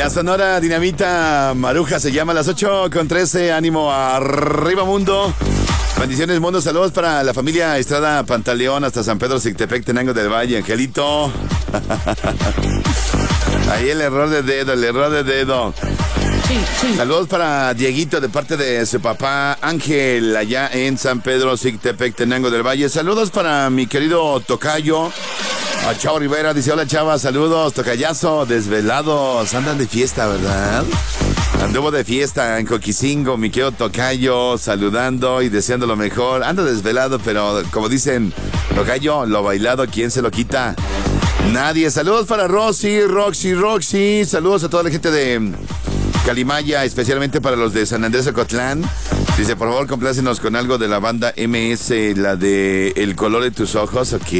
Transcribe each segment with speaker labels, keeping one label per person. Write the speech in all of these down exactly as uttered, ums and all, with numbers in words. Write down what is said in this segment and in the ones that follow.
Speaker 1: La Sonora Dinamita Maruja se llama, las ocho con trece. Ánimo, arriba mundo. Bendiciones, mundo. Saludos para la familia Estrada Pantaleón hasta San Pedro Sictepec, Tenango del Valle. Angelito. Ahí el error de dedo, el error de dedo. Sí, sí. Saludos para Dieguito de parte de su papá Ángel allá en San Pedro Sictepec, Tenango del Valle. Saludos para mi querido tocayo a Chavo Rivera. Dice: hola Chava, saludos, tocayazo, desvelados, andan de fiesta, ¿verdad? Anduvo de fiesta en Coquicingo, mi querido tocayo, saludando y deseando lo mejor. Anda desvelado, pero como dicen, tocayo, lo bailado, ¿quién se lo quita? Nadie. Saludos para Rosy, Roxy, Roxy. Saludos a toda la gente de Calimaya, especialmente para los de San Andrés Ocotlán. Dice: por favor, complácenos con algo de la banda M S, la de El color de tus ojos. Ok,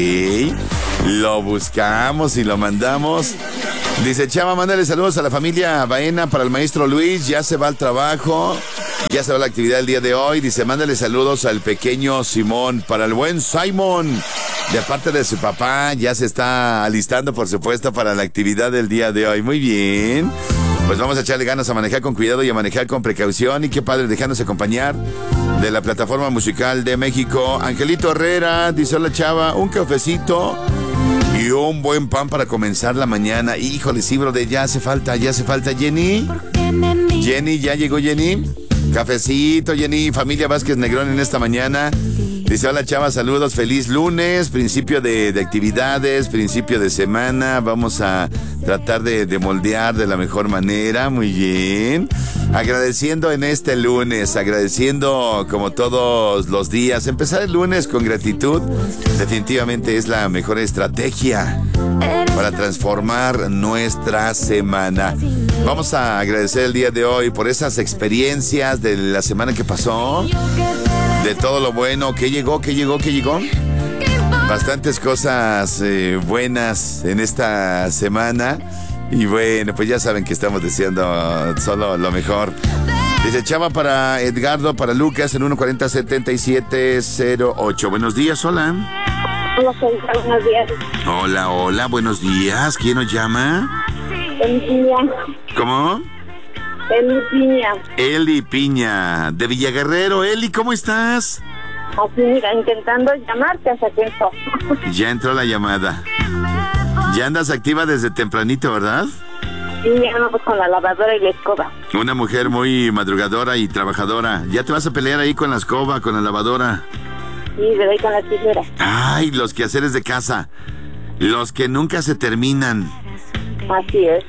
Speaker 1: lo buscamos y lo mandamos. Dice: Chava, mándale saludos a la familia Baena, para el maestro Luis, ya se va al trabajo, ya se va a la actividad el día de hoy. Dice: mándale saludos al pequeño Simón, para el buen Simon, de parte de su papá, ya se está alistando, por supuesto, para la actividad del día de hoy. Muy bien. Pues vamos a echarle ganas a manejar con cuidado y a manejar con precaución. Y qué padre dejándose acompañar de la plataforma musical de México. Angelito Herrera dice: hola Chava, un cafecito y un buen pan para comenzar la mañana. Híjole, sí, brother, ya hace falta, ya hace falta. Jenny, Jenny, ya llegó Jenny. Cafecito, Jenny, familia Vázquez Negrón en esta mañana. Dice: hola Chava, saludos, feliz lunes, principio de, de actividades, principio de semana. Vamos a tratar de, de moldear de la mejor manera. Muy bien. Agradeciendo en este lunes, agradeciendo como todos los días. Empezar el lunes con gratitud definitivamente es la mejor estrategia para transformar nuestra semana. Vamos a agradecer el día de hoy por esas experiencias de la semana que pasó, de todo lo bueno que llegó, que llegó, que llegó. Bastantes cosas eh, buenas en esta semana. Y bueno, pues ya saben que estamos deseando solo lo mejor. Dice: Chava, para Edgardo, para Lucas, en uno cuarenta setenta y siete cero ocho. Buenos días, hola.
Speaker 2: Hola, buenos días.
Speaker 1: Hola, hola, buenos días. ¿Quién nos llama?
Speaker 2: Eli Piña.
Speaker 1: ¿Cómo?
Speaker 2: Eli Piña.
Speaker 1: Eli Piña, de Villaguerrero. Eli, ¿cómo estás?
Speaker 2: Aquí, mira, intentando llamarte hasta que entró.
Speaker 1: Ya entró la llamada. Ya andas activa desde tempranito, ¿verdad?
Speaker 2: Sí, ya vamos con la lavadora y la escoba.
Speaker 1: Una mujer muy madrugadora y trabajadora. ¿Ya te vas a pelear ahí con la escoba, con la lavadora?
Speaker 2: Sí, le doy con la tijera.
Speaker 1: Ay, los quehaceres de casa. Los que nunca se terminan.
Speaker 2: Así es.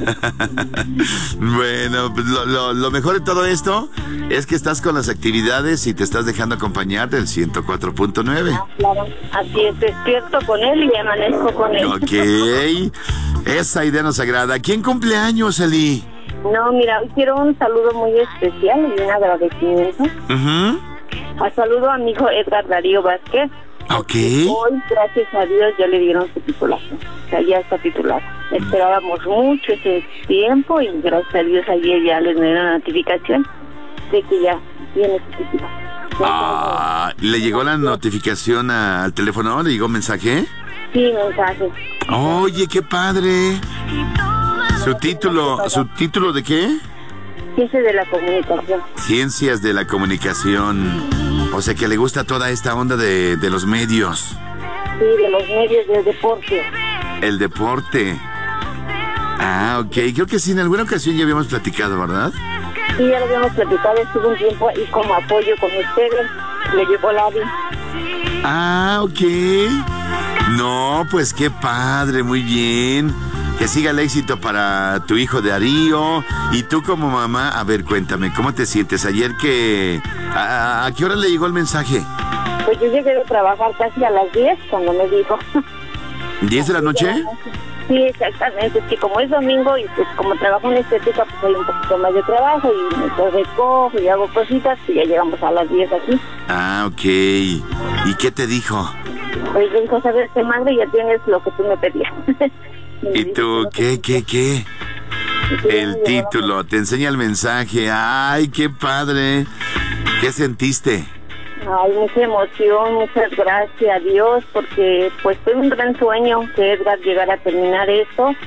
Speaker 1: Bueno, pues lo, lo, lo mejor de todo esto es que estás con las actividades y te estás dejando acompañar del ciento cuatro punto nueve.
Speaker 2: Ah, claro, así es, despierto con él y amanezco con él.
Speaker 1: Ok, esa idea nos agrada. ¿Quién cumple años, Eli?
Speaker 2: No, mira, quiero un saludo muy especial y un agradecimiento.
Speaker 1: Uh-huh.
Speaker 2: Al saludo a mi hijo Edgar Darío Vázquez.
Speaker 1: Ok.
Speaker 2: Hoy, gracias a Dios, ya le dieron su titulación. O sea, ya está titulado. Esperábamos mucho ese tiempo y gracias a Dios ayer ya les dieron la notificación de que ya tiene su titulación.
Speaker 1: Ah, ¿le llegó la notificación a, al teléfono? ¿Le llegó mensaje?
Speaker 2: Sí, mensaje.
Speaker 1: Oye, qué padre. ¿Su título, su título de qué?
Speaker 2: Ciencias de la comunicación.
Speaker 1: Ciencias de la comunicación. O sea que le gusta toda esta onda de, de los medios.
Speaker 2: Sí, de los medios del deporte.
Speaker 1: El deporte. Ah, ok. Creo que sí, en alguna ocasión ya habíamos platicado, ¿verdad?
Speaker 2: Sí, ya lo habíamos platicado. Estuve un tiempo ahí como apoyo con ustedes. Le llevó Lavi.
Speaker 1: Ah, ok. No, pues qué padre, muy bien. Que siga el éxito para tu hijo Darío. Y tú como mamá, a ver, cuéntame, ¿cómo te sientes? Ayer que... ¿A, a qué hora le llegó el mensaje?
Speaker 2: Pues yo llegué de trabajar casi a las diez cuando me dijo.
Speaker 1: ¿diez de la noche?
Speaker 2: Sí, exactamente. Es que como es domingo y pues como trabajo en estética, pues hay un poquito más de trabajo y me recojo y hago cositas y ya llegamos a las diez aquí.
Speaker 1: Ah, ok. ¿Y qué te dijo?
Speaker 2: Pues me dijo: sabes qué, madre, ya tienes lo que tú me pedías.
Speaker 1: ¿Y tú qué, qué, qué? El título, te enseña el mensaje. ¡Ay, qué padre! ¿Qué sentiste?
Speaker 2: Ay, mucha emoción, muchas gracias a Dios, porque pues fue un gran sueño que Edgar llegara a terminar esto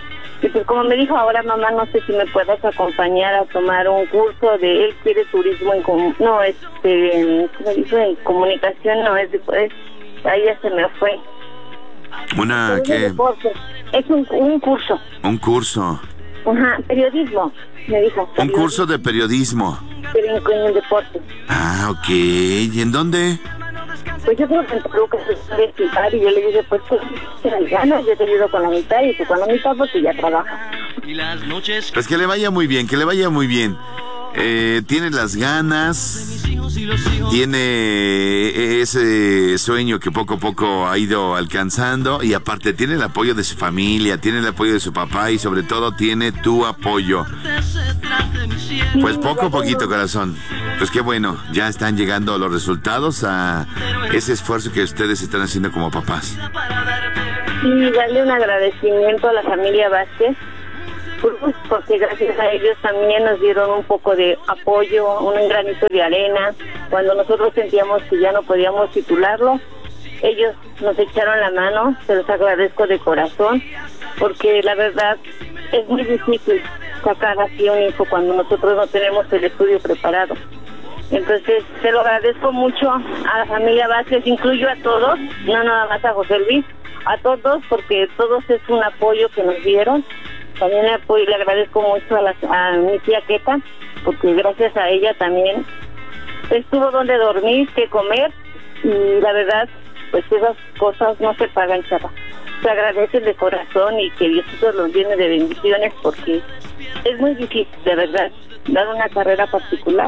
Speaker 2: Y pues como me dijo ahora, mamá, no sé si me puedas acompañar a tomar un curso de, él quiere turismo en, com no, este, ¿cómo dijo? En comunicación, no, es, es, ahí ya se me fue.
Speaker 1: ¿Una qué?
Speaker 2: Es un, un curso.
Speaker 1: Un curso.
Speaker 2: Ajá, periodismo, me dijo.
Speaker 1: Un curso de periodismo.
Speaker 2: Pero en, en el deporte.
Speaker 1: Ah, ok. ¿Y en dónde?
Speaker 2: Pues yo creo que en Toluca se puede explicar y yo le dije, pues tú tienes ganas, yo te ayudo con la mitad y tú con la mitad porque ya trabajas.
Speaker 1: Pues que le vaya muy bien, que le vaya muy bien. Eh, tiene las ganas, tiene ese sueño que poco a poco ha ido alcanzando y aparte tiene el apoyo de su familia, tiene el apoyo de su papá y sobre todo tiene tu apoyo. Pues poco a poquito, corazón. Pues qué bueno, ya están llegando los resultados a ese esfuerzo que ustedes están haciendo como papás.
Speaker 2: Y darle un agradecimiento a la familia Vázquez, porque gracias a ellos también nos dieron un poco de apoyo, un granito de arena. Cuando nosotros sentíamos que ya no podíamos titularlo, ellos nos echaron la mano, se los agradezco de corazón, porque la verdad es muy difícil sacar así un hijo cuando nosotros no tenemos el estudio preparado. Entonces, se lo agradezco mucho a la familia Vázquez, incluyo a todos, no nada más a José Luis, a todos, porque todos es un apoyo que nos dieron. También le, apoyo, le agradezco mucho a, la, a mi tía Queta, porque gracias a ella también estuvo donde dormir, que comer, y la verdad, pues esas cosas no se pagan, chava. Se agradecen de corazón y que Diosito los llene de bendiciones, porque es muy difícil, de verdad, dar una carrera particular.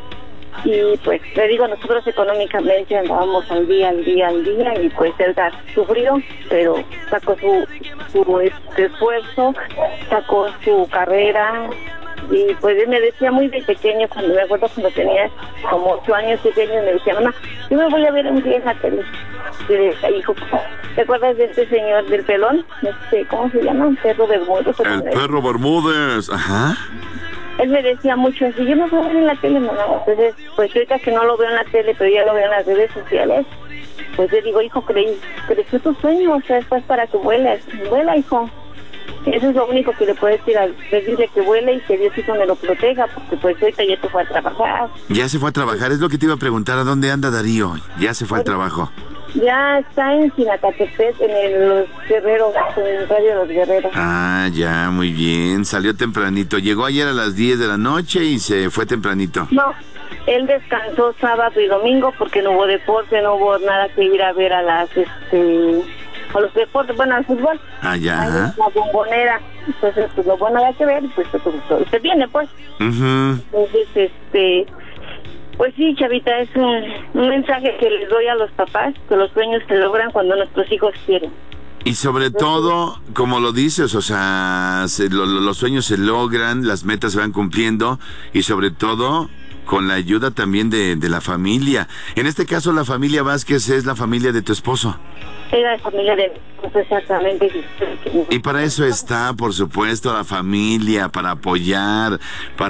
Speaker 2: Y pues, le digo, nosotros económicamente andábamos al día, al día, al día, y pues Edgar sufrió, pero sacó su, su este, esfuerzo, sacó su carrera, y pues él me decía muy de pequeño, cuando me acuerdo cuando tenía como ocho años, siete años, me decía, mamá, yo me voy a ver un día en la tele. Y le decía, hijo, ¿te acuerdas de este señor del pelón? Este, ¿cómo se llama? Un perro Bermúdez.
Speaker 1: El perro Bermúdez, ajá.
Speaker 2: Él me decía mucho así, yo no puedo ver en la tele, mamá. Entonces, pues ahorita que no lo veo en la tele, pero ya lo veo en las redes sociales, pues le digo, hijo, creí, creció tu sueño, o sea, esto es para que vueles. Vuela, hijo. Eso es lo único que le puedo decir, al decirle que vuele y que Diosito me lo proteja, porque pues ahorita ya se fue a trabajar.
Speaker 1: Ya se fue a trabajar, es lo que te iba a preguntar, ¿a dónde anda Darío? Ya se fue al trabajo.
Speaker 2: Ya está en Sinacatepec, en el, los Guerreros, en el radio de los Guerreros.
Speaker 1: Ah, ya, muy bien. Salió tempranito. Llegó ayer a las diez de la noche y se fue tempranito.
Speaker 2: No, él descansó sábado y domingo porque no hubo deporte, no hubo nada que ir a ver a las, este, a los deportes, bueno, al fútbol.
Speaker 1: Ah, ya.
Speaker 2: Ahí es la bombonera. Entonces, pues no hubo nada que ver y pues se viene, pues.
Speaker 1: Uh-huh.
Speaker 2: Entonces, este... Pues sí, Chavita, es un, un mensaje que les doy a los papás, que los sueños se logran cuando nuestros hijos quieren.
Speaker 1: Y sobre todo, como lo dices, o sea, se, lo, los sueños se logran, las metas se van cumpliendo y sobre todo con la ayuda también de, de la familia. En este caso, la familia Vázquez es la familia de tu esposo.
Speaker 2: Era la familia de pues exactamente.
Speaker 1: Y para eso está, por supuesto, la familia, para apoyar,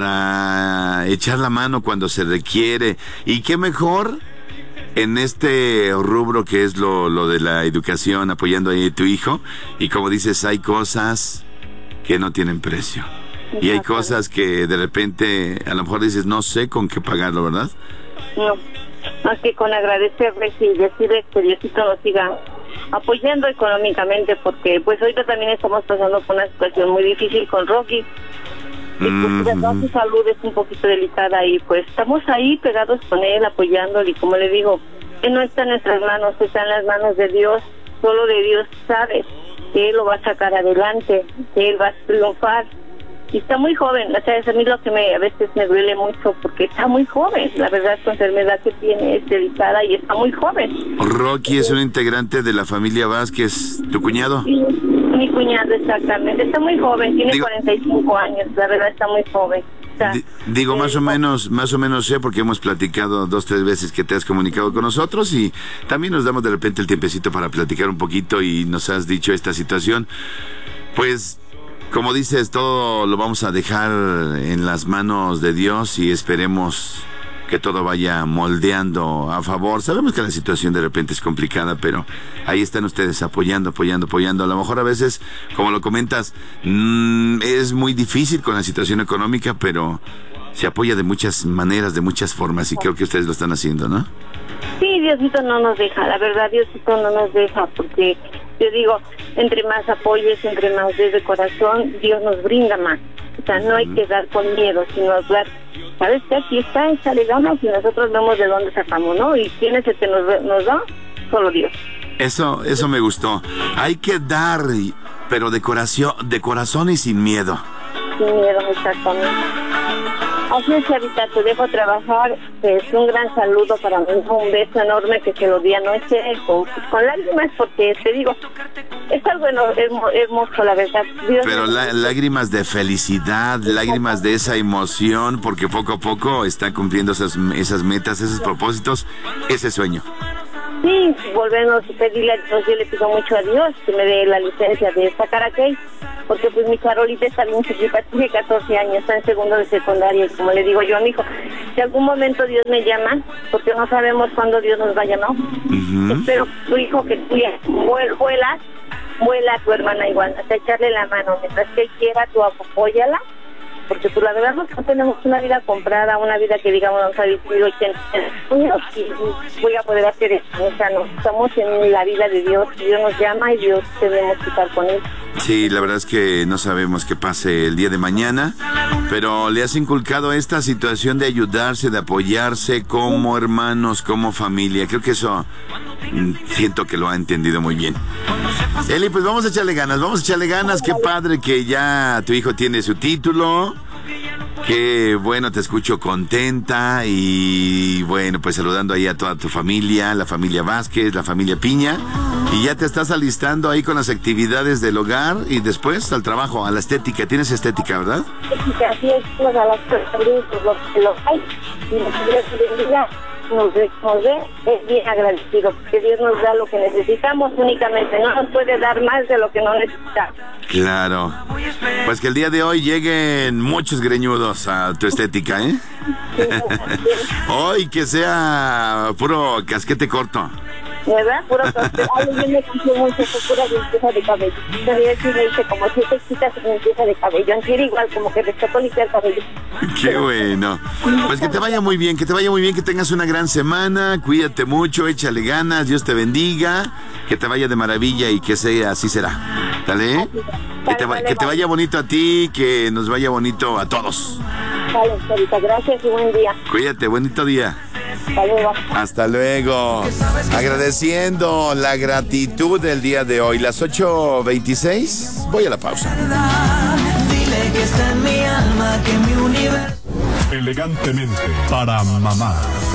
Speaker 1: para echar la mano cuando se requiere. Y qué mejor en este rubro que es lo, lo de la educación, apoyando ahí a tu hijo. Y como dices, hay cosas que no tienen precio. Y hay cosas que de repente, a lo mejor dices, no sé con qué pagarlo, ¿verdad?
Speaker 2: No, más que con agradecerles y decirles que Diosito nos siga apoyando económicamente, porque pues ahorita también estamos pasando por una situación muy difícil con Rocky. Y pues uh-huh. Su salud es un poquito delicada y pues estamos ahí pegados con él, apoyándole, y como le digo, él no está en nuestras manos, está en las manos de Dios. Solo de Dios sabe que él lo va a sacar adelante, que él va a triunfar. Y está muy joven, o sea, es a mí lo que me, a veces me duele mucho, porque está muy joven. La verdad, su enfermedad que tiene es delicada y está muy joven.
Speaker 1: Rocky es un integrante de la familia Vázquez, ¿tu cuñado?
Speaker 2: Sí, mi cuñado, exactamente. Está muy joven, tiene Digo, cuarenta y cinco años, la verdad está muy joven. Está,
Speaker 1: D- digo, eh, más o menos, más o menos sé, porque hemos platicado dos, tres veces que te has comunicado con nosotros y también nos damos de repente el tiempecito para platicar un poquito y nos has dicho esta situación. Pues... como dices, todo lo vamos a dejar en las manos de Dios y esperemos que todo vaya moldeando a favor. Sabemos que la situación de repente es complicada, pero ahí están ustedes apoyando, apoyando, apoyando. A lo mejor a veces, como lo comentas, mmm, es muy difícil con la situación económica, pero se apoya de muchas maneras, de muchas formas, y creo que ustedes lo están haciendo, ¿no?
Speaker 2: Sí, Diosito no nos deja, la verdad, Diosito no nos deja, porque yo digo, entre más apoyes, entre más des de corazón, Dios nos brinda más. O sea, no hay que dar con miedo, sino hablar, ¿sabes qué? Aquí está, échale ganas, y nosotros vemos de dónde sacamos, ¿no? ¿Y quién es el que nos, nos da? Solo Dios.
Speaker 1: Eso, eso me gustó. Hay que dar, pero de corazón, de corazón y sin miedo.
Speaker 2: Sin miedo, exactamente. Así es, Chavita, te dejo trabajar. Es un gran saludo para mí, un beso enorme que se lo di anoche con, con lágrimas, porque te digo, es algo hermoso, hermoso la verdad. Dios
Speaker 1: Pero la, lágrimas de felicidad, lágrimas de esa emoción, porque poco a poco está cumpliendo esas, esas metas, esos propósitos, ese sueño.
Speaker 2: Sí, volvemos a pedirle a Dios, yo le pido mucho a Dios que me dé la licencia de sacar aquel, porque pues mi Carolita está bien chiquita, tiene catorce años, está en segundo de secundaria, y como le digo yo a mi hijo, si algún momento Dios me llama, porque no sabemos cuándo Dios nos va a llamar, uh-huh. Espero tu hijo que tú ya vuelas, vuela a tu hermana igual, hasta echarle la mano, mientras que él quiera, tú apóyala, porque pues la verdad no tenemos una vida comprada, una vida que digamos nos ha vivido ochenta años y voy a poder hacer eso. O sea, no, estamos en la vida de Dios, Dios nos llama y Dios tenemos que estar con él.
Speaker 1: Sí, la verdad es que no sabemos qué pase el día de mañana, pero le has inculcado esta situación de ayudarse, de apoyarse como hermanos, como familia. Creo que eso mm, siento que lo ha entendido muy bien. Eli, pues vamos a echarle ganas, vamos a echarle ganas. Qué padre que ya tu hijo tiene su título. Qué bueno, te escucho contenta y bueno, pues saludando ahí a toda tu familia, la familia Vázquez, la familia Piña, y ya te estás alistando ahí con las actividades del hogar y después al trabajo, a la estética. Tienes estética, ¿verdad?
Speaker 2: Estética, así es, pues a las personas, lo que lo hay, y los que les nos ve, es bien agradecido, porque Dios nos da lo que necesitamos únicamente, no nos puede dar más de lo que no necesitamos.
Speaker 1: Claro, pues que el día de hoy lleguen muchos greñudos a tu estética, ¿eh? Hoy que sea puro casquete corto.
Speaker 2: ¿Verdad? Puro casquete. Ay, yo me quise mucho, pura limpieza de cabello. Yo sí me hice como siete quitas de limpieza de cabello. Antes igual, como que destacó limpiar el cabello.
Speaker 1: Qué bueno. Pues que te vaya muy bien, que te vaya muy bien, que tengas una gran semana. Cuídate mucho, échale ganas, Dios te bendiga. Que te vaya de maravilla y que sea así será. ¿Dale? Que te, que te vaya bonito a ti, que nos vaya bonito a todos.
Speaker 2: Vale, Sarita, gracias y buen día.
Speaker 1: Cuídate, bonito día.
Speaker 2: Hasta luego.
Speaker 1: Hasta luego. Agradeciendo la gratitud del día de hoy. Las ocho veintiséis. Voy a la pausa.
Speaker 3: Dile que está en mi alma, que mi universo.
Speaker 4: Elegantemente para mamá.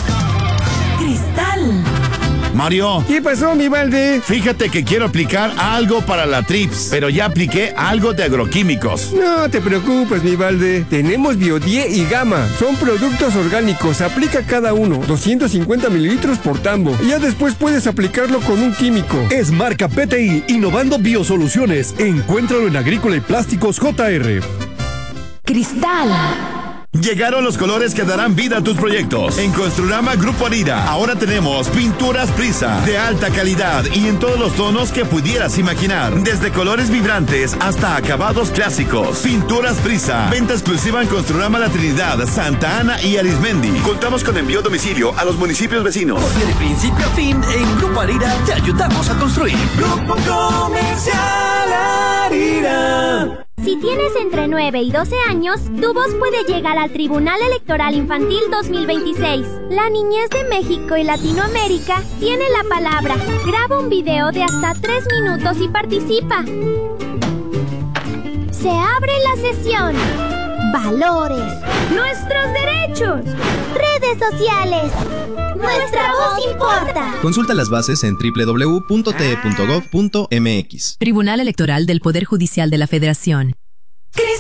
Speaker 3: Cristal.
Speaker 5: Mario.
Speaker 6: ¿Qué pasó, mi Valde?
Speaker 5: Fíjate que quiero aplicar algo para la trips, pero ya apliqué algo de agroquímicos.
Speaker 6: No te preocupes, mi Valde. Tenemos Biodie y Gama. Son productos orgánicos. Aplica cada uno doscientos cincuenta mililitros por tambo. Y ya después puedes aplicarlo con un químico.
Speaker 7: Es marca P T I, innovando biosoluciones. Encuéntralo en Agrícola y Plásticos J R.
Speaker 3: Cristal.
Speaker 5: Llegaron los colores que darán vida a tus proyectos. En Construrama Grupo Arira, ahora tenemos pinturas Prisa, de alta calidad y en todos los tonos que pudieras imaginar. Desde colores vibrantes hasta acabados clásicos. Pinturas Prisa, venta exclusiva en Construrama La Trinidad, Santa Ana y Arismendi. Contamos con envío a domicilio a los municipios vecinos.
Speaker 8: Porque de principio a fin, en Grupo Arira te ayudamos a construir. Grupo Comercial Arira.
Speaker 9: Si tienes entre nueve y doce años, tu voz puede llegar al Tribunal Electoral Infantil dos mil veintiséis. La niñez de México y Latinoamérica tiene la palabra. Graba un video de hasta tres minutos y participa. Se abre la sesión. Valores. Nuestros derechos. Redes sociales. Nuestra voz importa.
Speaker 10: Consulta las bases en doble u doble u doble u punto t e punto gov punto m x.
Speaker 11: Tribunal Electoral del Poder Judicial de la Federación.
Speaker 3: Cristal.